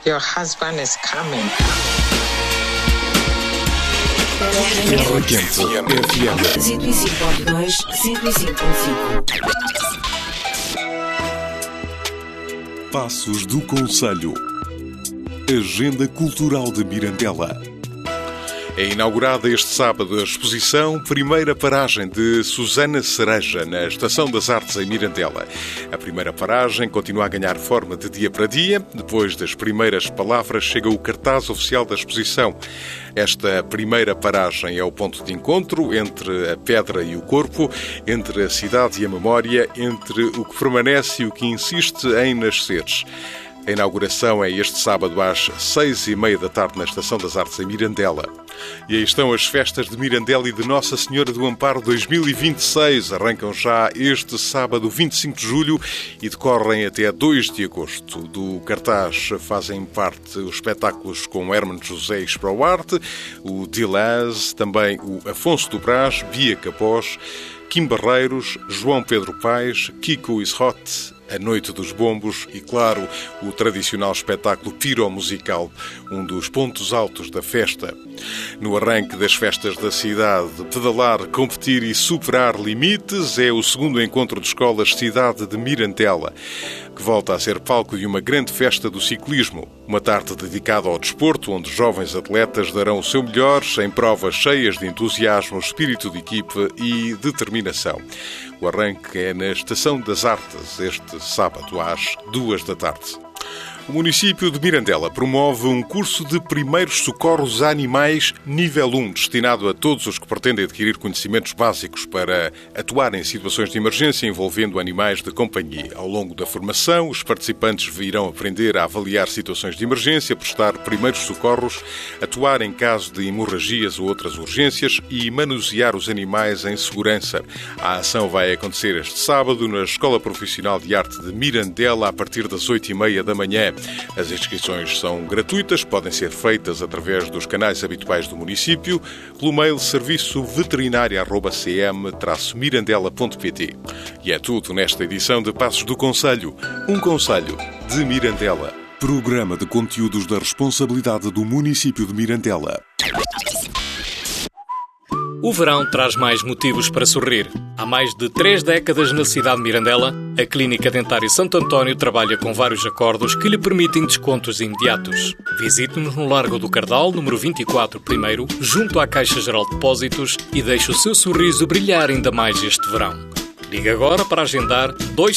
Your husband is coming. Requinte FM 105.2, 105.5. Passos do Conselho. Agenda Cultural de Mirandela. É inaugurada este sábado a exposição Primeira Paragem de Susana Cereja, na Estação das Artes em Mirandela. A primeira paragem continua a ganhar forma de dia para dia. Depois das primeiras palavras chega o cartaz oficial da exposição. Esta primeira paragem é o ponto de encontro entre a pedra e o corpo, entre a cidade e a memória, entre o que permanece e o que insiste em nasceres. A inauguração é este sábado às 6h30 da tarde na Estação das Artes em Mirandela. E aí estão as festas de Mirandela e de Nossa Senhora do Amparo 2026. Arrancam já este sábado, 25 de julho, e decorrem até 2 de agosto. Do cartaz fazem parte os espetáculos com Hermano José e Esproarte, o Dilaz, também o Afonso do Brás, Bia Capós, Kim Barreiros, João Pedro Paes, Kiko is Hot, A Noite dos Bombos e, claro, o tradicional espetáculo piromusical, um dos pontos altos da festa. No arranque das festas da cidade, pedalar, competir e superar limites é o segundo encontro de escolas Cidade de Mirandela, que volta a ser palco de uma grande festa do ciclismo. Uma tarde dedicada ao desporto, onde jovens atletas darão o seu melhor em provas cheias de entusiasmo, espírito de equipe e determinação. O arranque é na Estação das Artes, este sábado, às 2 da tarde. O município de Mirandela promove um curso de primeiros socorros a animais nível 1, destinado a todos os que pretendem adquirir conhecimentos básicos para atuar em situações de emergência envolvendo animais de companhia. Ao longo da formação, os participantes virão aprender a avaliar situações de emergência, prestar primeiros socorros, atuar em caso de hemorragias ou outras urgências e manusear os animais em segurança. A ação vai acontecer este sábado na Escola Profissional de Arte de Mirandela a partir das 8h30 da manhã. As inscrições são gratuitas, podem ser feitas através dos canais habituais do município, pelo mail serviço-veterinário@cm-mirandela.pt. E é tudo nesta edição de Passos do Conselho, um conselho de Mirandela. Programa de conteúdos da responsabilidade do município de Mirandela. O verão traz mais motivos para sorrir. Há mais de 3 décadas na cidade de Mirandela, a Clínica Dentária Santo António trabalha com vários acordos que lhe permitem descontos imediatos. Visite-nos no Largo do Cardal, número 24, primeiro, junto à Caixa Geral de Depósitos e deixe o seu sorriso brilhar ainda mais este verão. Ligue agora para agendar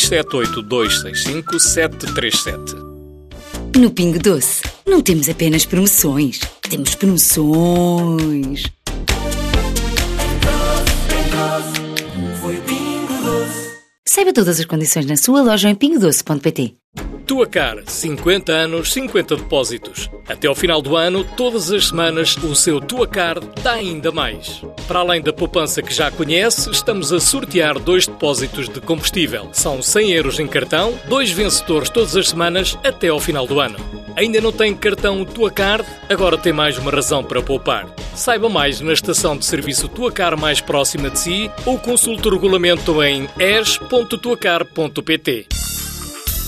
278-265-737. No Pingo Doce, não temos apenas promoções, temos promoções. Saiba todas as condições na sua loja em pingodoce.pt. Tuacar, 50 anos, 50 depósitos. Até ao final do ano, todas as semanas, o seu Tuacar dá ainda mais. Para além da poupança que já conhece, estamos a sortear 2 depósitos de combustível. São 100 euros em cartão, 2 vencedores todas as semanas até ao final do ano. Ainda não tem cartão Tuacar? Agora tem mais uma razão para poupar. Saiba mais na estação de serviço Tuacar mais próxima de si ou consulte o regulamento em es.tuacar.pt.